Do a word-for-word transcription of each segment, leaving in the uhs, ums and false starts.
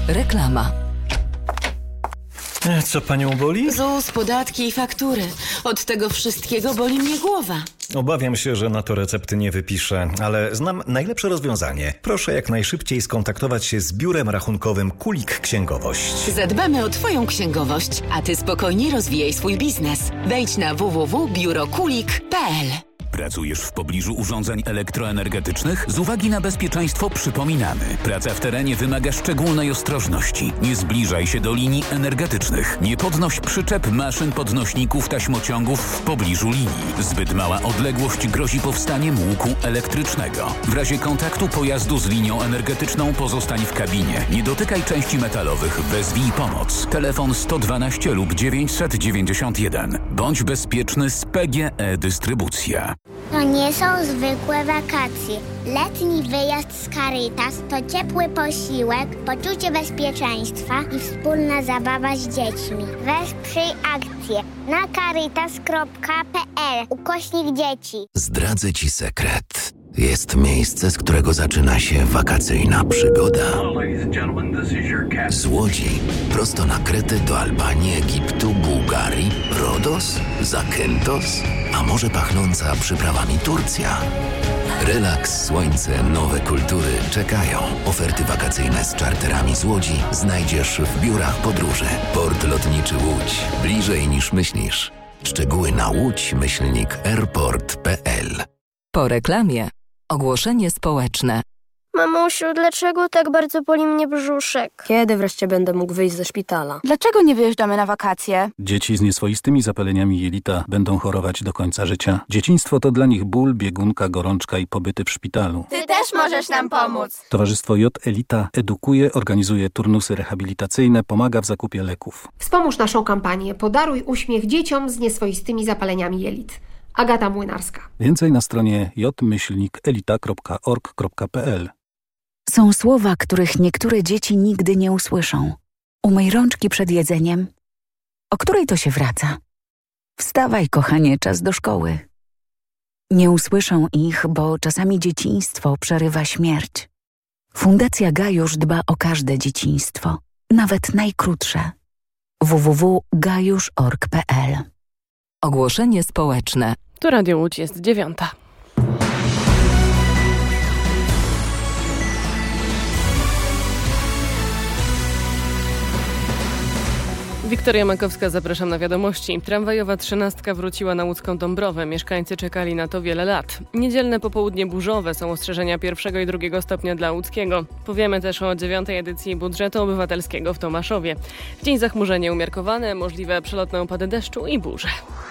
Reklama. Co panią boli? Z U S, podatki i faktury. Od tego wszystkiego boli mnie głowa. Obawiam się, że na to recepty nie wypiszę, ale znam najlepsze rozwiązanie. Proszę jak najszybciej skontaktować się z biurem rachunkowym Kulik Księgowość. Zadbamy o twoją księgowość, a ty spokojnie rozwijaj swój biznes. Wejdź na w w w kropka biuro kulik kropka p l. Pracujesz w pobliżu urządzeń elektroenergetycznych? Z uwagi na bezpieczeństwo przypominamy. Praca w terenie wymaga szczególnej ostrożności. Nie zbliżaj się do linii energetycznych. Nie podnoś przyczep, maszyn, podnośników, taśmociągów w pobliżu linii. Zbyt mała odległość grozi powstaniem łuku elektrycznego. W razie kontaktu pojazdu z linią energetyczną pozostań w kabinie. Nie dotykaj części metalowych. Wezwij pomoc. Telefon sto dwanaście lub dziewięćset dziewięćdziesiąt jeden. Bądź bezpieczny z P G E Dystrybucja. To nie są zwykłe wakacje. Letni wyjazd z Caritas to ciepły posiłek, poczucie bezpieczeństwa i wspólna zabawa z dziećmi. Wesprzyj akcję na caritas kropka p l ukośnik dzieci. Zdradzę ci sekret. Jest miejsce, z którego zaczyna się wakacyjna przygoda. Z Łodzi prosto na Kretę do Albanii, Egiptu, Bułgarii, Rodos, Zakynthos, a może pachnąca przyprawami Turcja. Relaks, słońce, nowe kultury czekają. Oferty wakacyjne z czarterami z Łodzi znajdziesz w biurach podróży. Port lotniczy Łódź. Bliżej niż myślisz. Szczegóły na łódź myślnik airport kropka p l. Po reklamie ogłoszenie społeczne. Mamusiu, dlaczego tak bardzo boli mnie brzuszek? Kiedy wreszcie będę mógł wyjść ze szpitala? Dlaczego nie wyjeżdżamy na wakacje? Dzieci z nieswoistymi zapaleniami jelita będą chorować do końca życia. Dzieciństwo to dla nich ból, biegunka, gorączka i pobyty w szpitalu. Ty też możesz nam pomóc! Towarzystwo J Elita edukuje, organizuje turnusy rehabilitacyjne, pomaga w zakupie leków. Wspomóż naszą kampanię Podaruj uśmiech dzieciom z nieswoistymi zapaleniami jelit. Agata Młynarska. Więcej na stronie j myślnik elita kropka org kropka p l. Są słowa, których niektóre dzieci nigdy nie usłyszą. Umyj rączki przed jedzeniem. O której to się wraca? Wstawaj, kochanie, czas do szkoły. Nie usłyszą ich, bo czasami dzieciństwo przerywa śmierć. Fundacja Gajusz dba o każde dzieciństwo, nawet najkrótsze. w w w kropka gajusz kropka org kropka p l. Ogłoszenie społeczne. Tu Radio Łódź jest dziewiąta. Wiktoria Makowska, zapraszam na wiadomości. Tramwajowa trzynastka wróciła na łódzką Dąbrowę. Mieszkańcy czekali na to wiele lat. Niedzielne popołudnie burzowe są ostrzeżenia pierwszego i drugiego stopnia dla łódzkiego. Powiemy też o dziewiątej edycji budżetu obywatelskiego w Tomaszowie. W dzień zachmurzenie umiarkowane, możliwe przelotne opady deszczu i burze.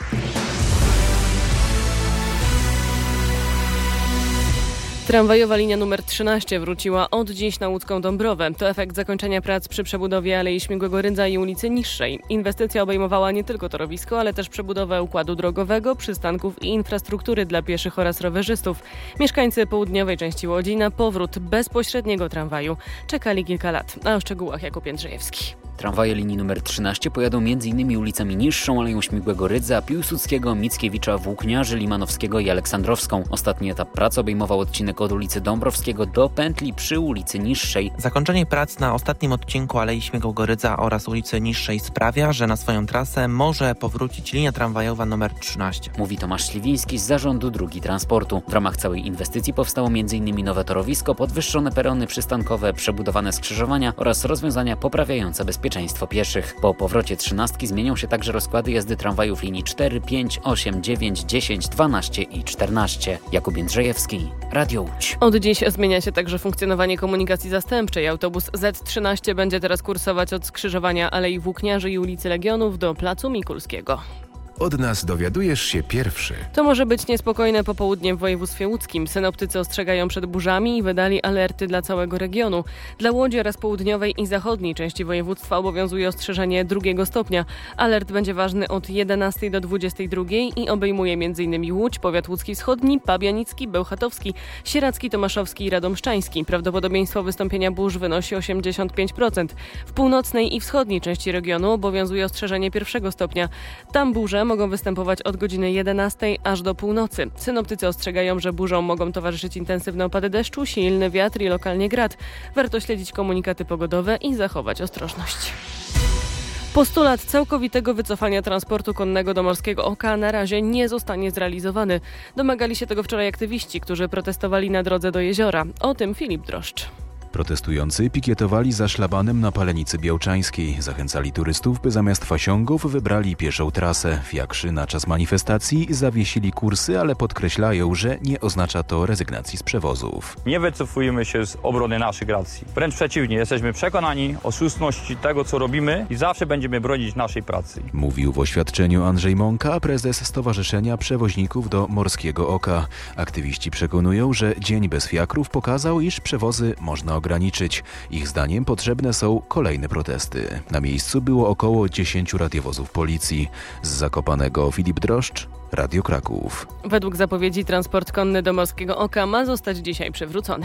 Tramwajowa linia numer trzynaście wróciła od dziś na łódzką Dąbrowę. To efekt zakończenia prac przy przebudowie Alei Śmigłego Rydza i ulicy Niższej. Inwestycja obejmowała nie tylko torowisko, ale też przebudowę układu drogowego, przystanków i infrastruktury dla pieszych oraz rowerzystów. Mieszkańcy południowej części Łodzi na powrót bezpośredniego tramwaju czekali kilka lat. A o szczegółach Jakub Jędrzejewski. Tramwaje linii numer trzynaście pojadą m.in. ulicami Niższą, Aleją Śmigłego Rydza, Piłsudskiego, Mickiewicza, Włókniarzy, Limanowskiego i Aleksandrowską. Ostatni etap prac obejmował odcinek od ulicy Dąbrowskiego do pętli przy ulicy Niższej. Zakończenie prac na ostatnim odcinku Alei Śmigłego Rydza oraz ulicy Niższej sprawia, że na swoją trasę może powrócić linia tramwajowa numer trzynaście. Mówi Tomasz Śliwiński z Zarządu Dróg Transportu. W ramach całej inwestycji powstało m.in. nowe torowisko, podwyższone perony przystankowe, przebudowane skrzyżowania oraz rozwiązania poprawiające bezpieczeństwo pieszych. Po powrocie trzynastki zmienią się także rozkłady jazdy tramwajów linii cztery, pięć, osiem, dziewięć, dziesięć, dwanaście i czternaście. Jakub Jędrzejewski, Radio Łódź. Od dziś zmienia się także funkcjonowanie komunikacji zastępczej. Autobus Z trzynaście będzie teraz kursować od skrzyżowania Alei Włókniarzy i ulicy Legionów do Placu Mikulskiego. Od nas dowiadujesz się pierwszy. To może być niespokojne popołudnie w województwie łódzkim. Synoptycy ostrzegają przed burzami i wydali alerty dla całego regionu. Dla Łodzi oraz południowej i zachodniej części województwa obowiązuje ostrzeżenie drugiego stopnia. Alert będzie ważny od jedenastej do dwudziestej drugiej i obejmuje m.in. Łódź, powiat łódzki wschodni, pabianicki, bełchatowski, sieradzki, tomaszowski i radomszczański. Prawdopodobieństwo wystąpienia burz wynosi osiemdziesiąt pięć procent. W północnej i wschodniej części regionu obowiązuje ostrzeżenie pierwszego stopnia. Tam burze mogą występować od godziny jedenastej aż do północy. Synoptycy ostrzegają, że burzom mogą towarzyszyć intensywne opady deszczu, silny wiatr i lokalnie grad. Warto śledzić komunikaty pogodowe i zachować ostrożność. Postulat całkowitego wycofania transportu konnego do Morskiego Oka na razie nie zostanie zrealizowany. Domagali się tego wczoraj aktywiści, którzy protestowali na drodze do jeziora. O tym Filip Droszcz. Protestujący pikietowali za szlabanem na Palenicy Białczańskiej. Zachęcali turystów, by zamiast fasiągów wybrali pieszą trasę. Fiakrzy na czas manifestacji zawiesili kursy, ale podkreślają, że nie oznacza to rezygnacji z przewozów. Nie wycofujemy się z obrony naszych racji. Wręcz przeciwnie, jesteśmy przekonani o słuszności tego, co robimy i zawsze będziemy bronić naszej pracy. Mówił w oświadczeniu Andrzej Mąka, prezes Stowarzyszenia Przewoźników do Morskiego Oka. Aktywiści przekonują, że Dzień bez fiakrów pokazał, iż przewozy można ograniczyć. Ich zdaniem potrzebne są kolejne protesty. Na miejscu było około dziesięciu radiowozów policji. Z Zakopanego Filip Droszcz, Radio Kraków. Według zapowiedzi transport konny do Morskiego Oka ma zostać dzisiaj przywrócony.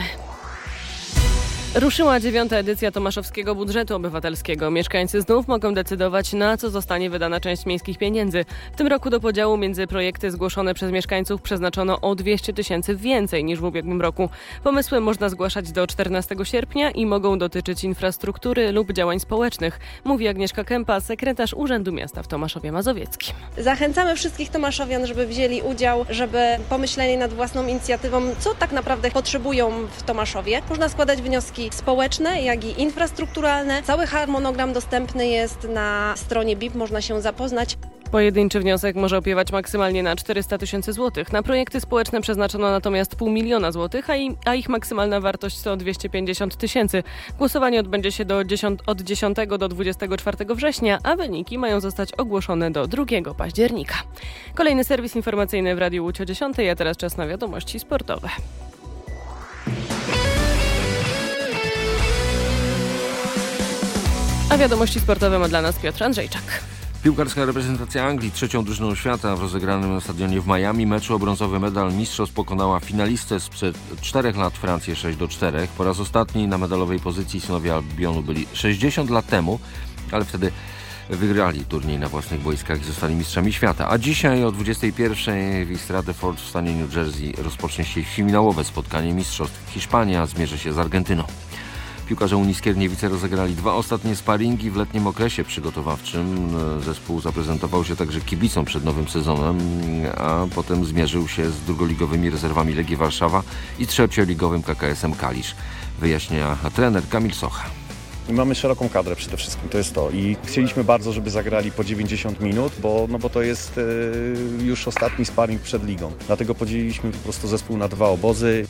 Ruszyła dziewiąta edycja Tomaszowskiego Budżetu Obywatelskiego. Mieszkańcy znów mogą decydować, na co zostanie wydana część miejskich pieniędzy. W tym roku do podziału między projekty zgłoszone przez mieszkańców przeznaczono o dwieście tysięcy więcej niż w ubiegłym roku. Pomysły można zgłaszać do czternastego sierpnia i mogą dotyczyć infrastruktury lub działań społecznych, mówi Agnieszka Kępa, sekretarz Urzędu Miasta w Tomaszowie Mazowieckim. Zachęcamy wszystkich tomaszowian, żeby wzięli udział, żeby pomyśleli nad własną inicjatywą, co tak naprawdę potrzebują w Tomaszowie. Można składać wnioski społeczne, jak i infrastrukturalne. Cały harmonogram dostępny jest na stronie B I P, można się zapoznać. Pojedynczy wniosek może opiewać maksymalnie na czterysta tysięcy złotych. Na projekty społeczne przeznaczono natomiast pół miliona złotych, a, i, a ich maksymalna wartość to dwieście pięćdziesiąt tysięcy. Głosowanie odbędzie się do dziesiąt, od dziesiątego do dwudziestego czwartego września, a wyniki mają zostać ogłoszone do drugiego października. Kolejny serwis informacyjny w Radiu Łódź o dziesiątej, a teraz czas na wiadomości sportowe. A wiadomości sportowe ma dla nas Piotr Andrzejczak. Piłkarska reprezentacja Anglii, trzecią drużyną świata w rozegranym na stadionie w Miami meczu o brązowy medal mistrzostw pokonała finalistę sprzed czterech lat Francję sześć do czterech. Po raz ostatni na medalowej pozycji synowie Albionu byli sześćdziesiąt lat temu, ale wtedy wygrali turniej na własnych boiskach i zostali mistrzami świata. A dzisiaj o dwudziestej pierwszej w East Rutherford w stanie New Jersey rozpocznie się finałowe spotkanie mistrzostw. Hiszpania zmierzy się z Argentyną. Piłkarze Unii Skierniewice rozegrali dwa ostatnie sparingi w letnim okresie przygotowawczym. Zespół zaprezentował się także kibicom przed nowym sezonem, a potem zmierzył się z drugoligowymi rezerwami Legii Warszawa i trzecioligowym K K S-em Kalisz. Wyjaśnia trener Kamil Socha. I mamy szeroką kadrę przede wszystkim, to jest to. I chcieliśmy bardzo, żeby zagrali po dziewięćdziesiąt minut, bo, no bo to jest e, już ostatni sparring przed ligą. Dlatego podzieliliśmy po prostu zespół na dwa obozy.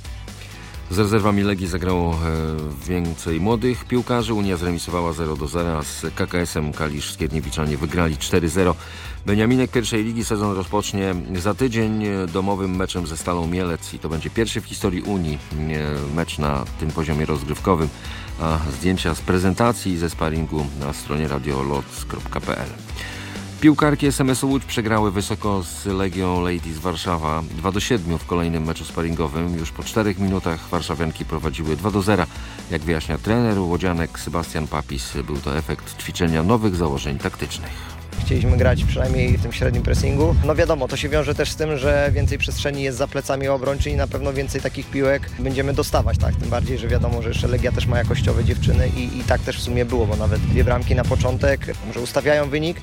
Z rezerwami Legii zagrało e, więcej młodych piłkarzy. Unia zremisowała zero do zera, a z K K S-em Kalisz Skierniewiczanie wygrali cztery zero. Beniaminek pierwszej ligi sezon rozpocznie za tydzień domowym meczem ze Stalą Mielec i to będzie pierwszy w historii Unii e, mecz na tym poziomie rozgrywkowym. A zdjęcia z prezentacji ze sparingu na stronie radioloc kropka p l. Piłkarki S M S-u Łódź przegrały wysoko z Legią Ladies Warszawa dwa do siedmiu w kolejnym meczu sparingowym. Już po czterech minutach warszawianki prowadziły dwa do zera. Jak wyjaśnia trener łodzianek Sebastian Papis, był to efekt ćwiczenia nowych założeń taktycznych. Chcieliśmy grać przynajmniej w tym średnim pressingu. No wiadomo, to się wiąże też z tym, że więcej przestrzeni jest za plecami obrońcy i na pewno więcej takich piłek będziemy dostawać, tak? Tym bardziej, że wiadomo, że jeszcze Legia też ma jakościowe dziewczyny i, i tak też w sumie było, bo nawet dwie bramki na początek może ustawiają wynik.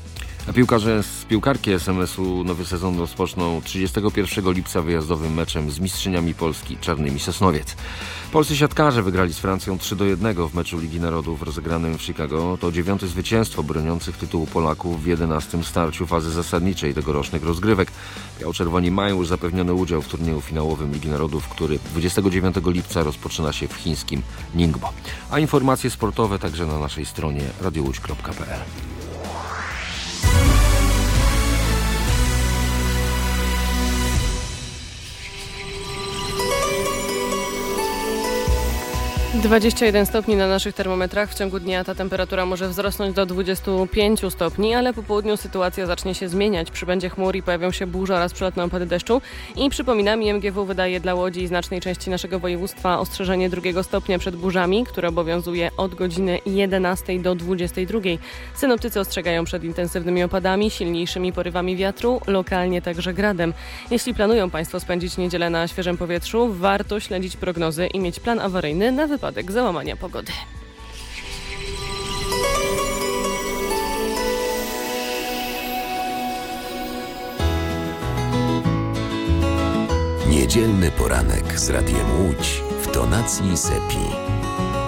A piłkarze z piłkarki S M S-u nowy sezon rozpoczną trzydziestego pierwszego lipca wyjazdowym meczem z mistrzyniami Polski Czarnymi Sosnowiec. Polscy siatkarze wygrali z Francją trzy do jednego w meczu Ligi Narodów rozegranym w Chicago. To dziewiąte zwycięstwo broniących tytułu Polaków w jedenastym starciu fazy zasadniczej tegorocznych rozgrywek. Biało-czerwoni mają już zapewniony udział w turnieju finałowym Ligi Narodów, który dwudziestego dziewiątego lipca rozpoczyna się w chińskim Ningbo. A informacje sportowe także na naszej stronie radiowódź kropka p l. dwadzieścia jeden stopni na naszych termometrach. W ciągu dnia ta temperatura może wzrosnąć do dwudziestu pięciu stopni, ale po południu sytuacja zacznie się zmieniać. Przybędzie chmur i pojawią się burze oraz przelotne opady deszczu. I przypominam, I M G W wydaje dla Łodzi i znacznej części naszego województwa ostrzeżenie drugiego stopnia przed burzami, które obowiązuje od godziny jedenastej do dwudziestej drugiej. Synoptycy ostrzegają przed intensywnymi opadami, silniejszymi porywami wiatru, lokalnie także gradem. Jeśli planują Państwo spędzić niedzielę na świeżym powietrzu, warto śledzić prognozy i mieć plan awaryjny na wypadek załamania pogody. Niedzielny poranek z Radiem Łódź w tonacji Sepi.